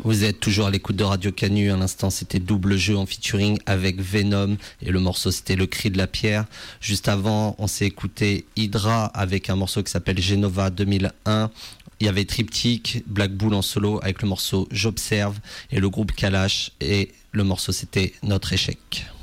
Vous êtes toujours à l'écoute de Radio Canu. À l'instant, c'était Double Jeu en featuring avec Venom et le morceau c'était Le Cri de la Pierre. Juste avant, on s'est écouté Hydra avec un morceau qui s'appelle Genova 2001. Il y avait Triptych, Black Bull en solo avec le morceau J'observe et le groupe Kalash et le morceau c'était Notre échec.